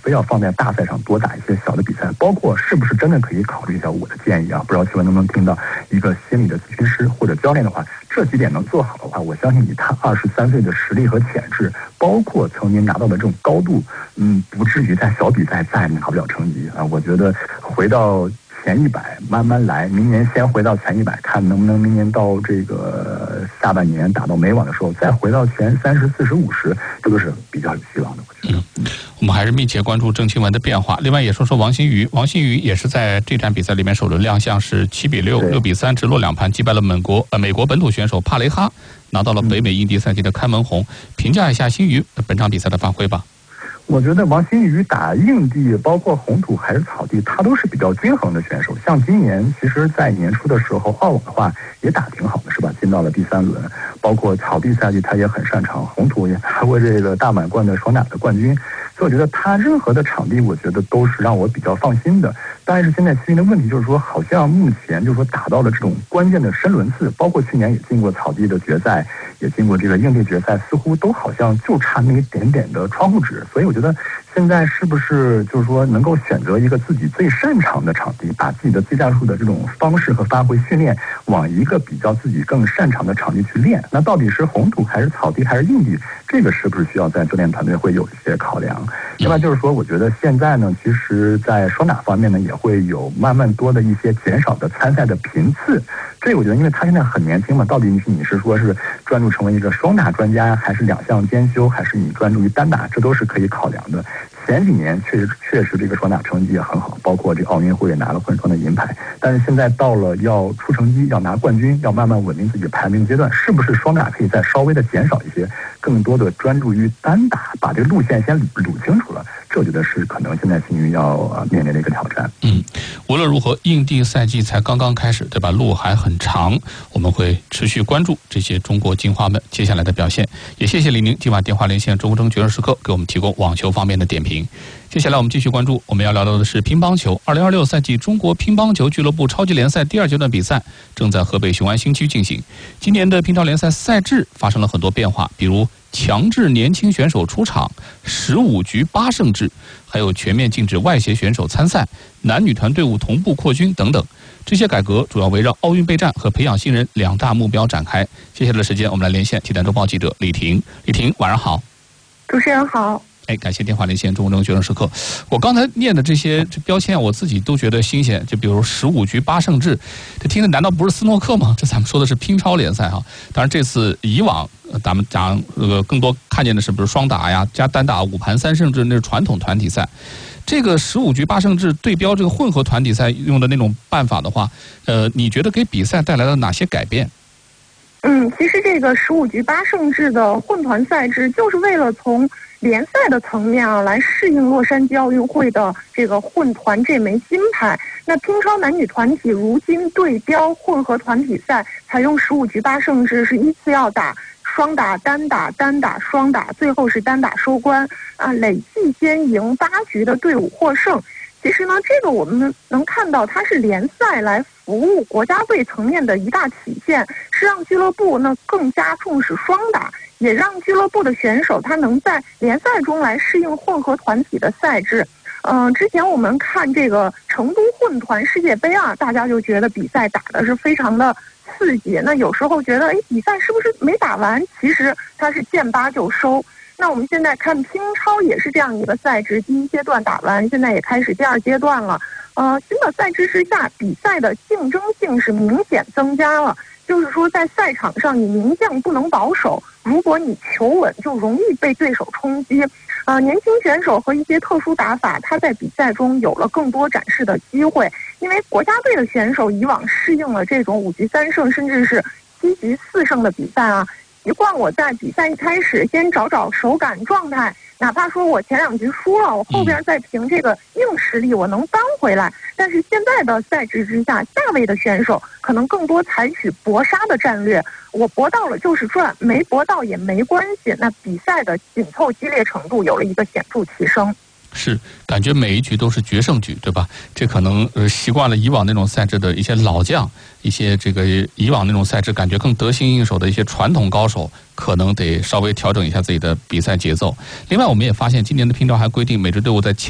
非要放在大赛上多打一些小的比赛，包括是不是真的可以考虑一下我的建议啊？不知道请问能不能听到一个心理的咨询师或者教练的话，这几点能做好的话，我相信以他23岁的实力和潜质，包括曾经拿到的这种高度，不至于在小比赛再拿不了成绩啊。我觉得回到前100慢慢来，明年先回到前100，看能不能明年到这个下半年打到美网的时候，再回到前30、40、50，这都是比较有希望的。我觉得， 我们还是密切关注郑钦文的变化。另外也说说王欣瑜，王欣瑜也是在这场比赛里面首轮亮相是7比6、6比3直落2盘击败了美国本土选手帕雷哈，拿到了北美印地赛季的开门红。评价一下欣瑜本场比赛的发挥吧。 我觉得王欣瑜打硬地，包括红土还是草地，他都是比较均衡的选手。像今年，其实在年初的时候，澳网的话也打挺好的，是吧？进到了第3轮，包括草地赛季他也很擅长，红土也拿过这个大满贯的双打的冠军。所以我觉得他任何的场地，我觉得都是让我比较放心的。但是现在欣瑜的问题就是说，好像目前就是说打到了这种关键的深轮次，包括去年也进过草地的决赛，也进过这个硬地决赛，似乎都好像就差那一点点的窗户纸。所以我觉得现在是不是就是说能够选择一个自己最擅长的场地，把自己的技战术的这种方式和发挥训练往一个比较自己更擅长的场地去练？那到底是红土还是草地还是硬地？这个是不是需要在教练团队会有一些考量？另外就是说，我觉得现在呢，其实在双打方面呢，也会有慢慢多的一些减少的参赛的频次。这个我觉得，因为他现在很年轻嘛，到底你是说是专注成为一个双打专家，还是2项兼修，还是你专注于单打，这都是可以考量的。前几年确实这个双打成绩也很好，包括这个奥运会也拿了混双的银牌。但是现在到了要出成绩、要拿冠军、要慢慢稳定自己排名阶段，是不是双打可以再稍微的减少一些，更多的专注于单打，把这个路线先捋清楚了？这我觉得是可能现在欣瑜要面临的一个挑战。 无论如何，硬地赛季才刚刚开始，对吧？路还很长，我们会持续关注这些中国金花们接下来的表现。也谢谢李宁今晚电话连线中国决胜时刻，给我们提供网球方面的点评。接下来我们继续关注，我们要聊到的是乒乓球。2026赛季中国乒乓球俱乐部超级联赛第2阶段比赛正在河北雄安新区进行。今年的乒超联赛赛制发生了很多变化，比如强制年轻选手出场、15局8胜制，还有全面禁止外协选手参赛、男女团队伍同步扩军等等。这些改革主要围绕奥运备战和培养新人2大目标展开。接下来的时间，我们来连线体坛周报记者李婷。李婷，晚上好。 主持人好。 感谢电话连线中国决胜时刻。我刚才念的这些标签，我自己都觉得新鲜。就比如15局8胜制，这听着难道不是斯诺克吗？这咱们说的是乒超联赛哈。当然，这次以往咱们讲更多看见的是，比如双打呀、加单打5盘3胜制，那是传统团体赛。这个15局8胜制对标这个混合团体赛用的那种办法的话，你觉得给比赛带来了哪些改变？ 其实这个15局8胜制的混团赛制，就是为了从联赛的层面来适应洛杉矶奥运会的这个混团这枚金牌。那乒超男女团体如今对标混合团体赛，采用15局8胜制，是依次要打双打、单打、单打、双打，最后是单打收官累计先赢8局的队伍获胜。其实呢，这个我们能看到，它是联赛来服务国家队层面的一大体现，是让俱乐部呢更加重视双打，也让俱乐部的选手他能在联赛中来适应混合团体的赛制。之前我们看这个成都混团世界杯大家就觉得比赛打的是非常的刺激。那有时候觉得，比赛是不是没打完？其实它是见8就收。那我们现在看乒超也是这样一个赛制，第1阶段打完，现在也开始第2阶段了。新的赛制之下，比赛的竞争性是明显增加了。就是说，在赛场上，你名将不能保守，如果你求稳，就容易被对手冲击。年轻选手和一些特殊打法，他在比赛中有了更多展示的机会。因为国家队的选手以往适应了这种5局3胜，甚至是7局4胜的比赛习惯我在比赛一开始先找手感状态，哪怕说我前2局输了，我后边再凭这个硬实力我能扳回来。但是现在的赛制之下，下位的选手可能更多采取搏杀的战略，我搏到了就是赚，没搏到也没关系。那比赛的紧凑激烈程度有了一个显著提升。 是，感觉每一局都是决胜局，对吧？这可能习惯了以往那种赛制的一些老将，一些这个以往那种赛制感觉更得心应手的一些传统高手，可能得稍微调整一下自己的比赛节奏。另外，我们也发现今年的乒超还规定每支队伍在